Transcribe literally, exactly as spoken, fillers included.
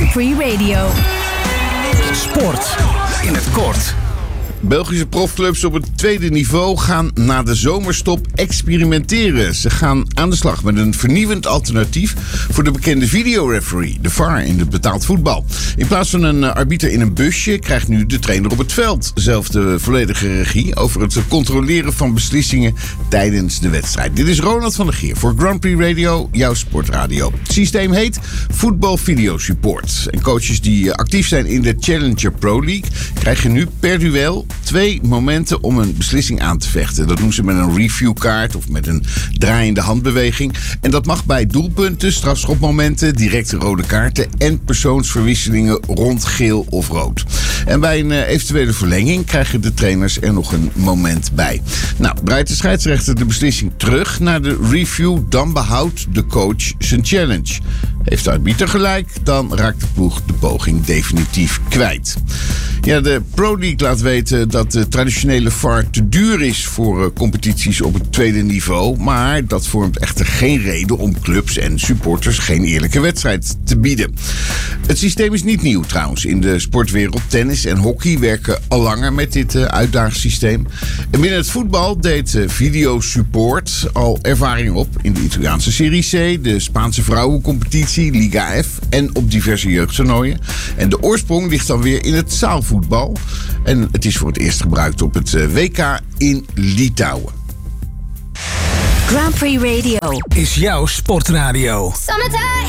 Grand Prix Radio. Sport in het kort. Belgische profclubs op het tweede niveau gaan na de zomerstop experimenteren. Ze gaan aan de slag met een vernieuwend alternatief voor de bekende videoreferee, de V A R in het betaald voetbal. In plaats van een arbiter in een busje krijgt nu de trainer op het veld zelf de volledige regie over het controleren van beslissingen tijdens de wedstrijd. Dit is Ronald van der Geer voor Grand Prix Radio, jouw sportradio. Het systeem heet Voetbal Video Support. En coaches die actief zijn in de Challenger Pro League krijgen nu per duel twee momenten om een beslissing aan te vechten. Dat doen ze met een reviewkaart of met een draaiende handbeweging. En dat mag bij doelpunten, strafschopmomenten, directe rode kaarten en persoonsverwisselingen rond geel of rood. En bij een eventuele verlenging krijgen de trainers er nog een moment bij. Nou, draait de scheidsrechter de beslissing terug naar de review, dan behoudt de coach zijn challenge. Heeft de arbiter gelijk, dan raakt de ploeg de poging definitief kwijt. Ja, de Pro League laat weten dat de traditionele V A R te duur is voor uh, competities op het tweede niveau. Maar dat vormt echter geen reden om clubs en supporters geen eerlijke wedstrijd te bieden. Het systeem is niet nieuw trouwens. In de sportwereld, tennis en hockey werken al langer met dit uh, uitdagingssysteem. En binnen het voetbal deed uh, Video Support al ervaring op in de Italiaanse Serie C, de Spaanse vrouwencompetitie, Liga F en op diverse jeugdtoernooien. En de oorsprong ligt dan weer in het zaalvoetbal. En het is voor het eerst gebruikt op het W K in Litouwen. Grand Prix Radio Is jouw sportradio. Summertime.